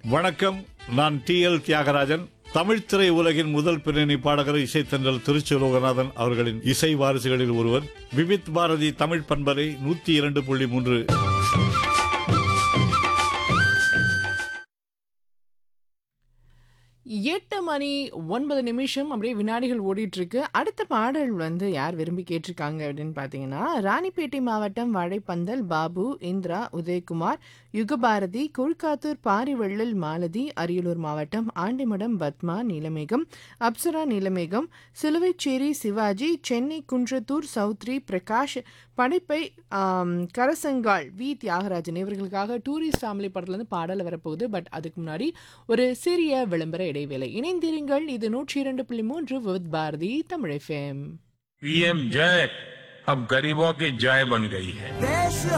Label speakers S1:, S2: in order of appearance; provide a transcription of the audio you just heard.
S1: வணக்கம். நான் டி.எல். தியாகராஜன். தமிழ் திரை உலகின் முதல் பின்னணி பாடகர் இசைத்தன்றல் திருச்சி லோகநாதன் அவர்களின் இசை வாரிசுகளில் ஒருவர். விவித் பாரதி தமிழ் பண்பலை 102.3.
S2: எட்டு மணி 9 அப்படியே வினாடிகள் ஓடிட்டு இருக்கு. அடுத்த பாடல் யார் விரும்பி கேட்டிருக்காங்க அப்படின்னு பார்த்தீங்கன்னா, ராணிப்பேட்டை மாவட்டம் வாழைப்பந்தல் பாபு, இந்திரா, உதயகுமார், யுகபாரதி, கொல்காத்தூர் பாரிவள்ளல் மாலதி, அரியலூர் மாவட்டம் ஆண்டிமடம் பத்மா நீலமேகம், அப்சரா நீலமேகம், சிலுவைச்சேரி சிவாஜி, சென்னை குன்றத்தூர் சௌத்ரி பிரகாஷ், படைப்பை கரசங்காள் வி தியாகராஜன் இவர்களுக்காக டூரிஸ்ட் ஃபேமிலி படத்துலேருந்து பாடல் வரப்போகுது. பட் அதுக்கு முன்னாடி ஒரு சிறிய விளம்பர இடைவேளை. இணைந்திருங்கள். இது 102.3 with Bharathi Tamil FM.
S3: PM जय अब गरीबों की जय बन गई है.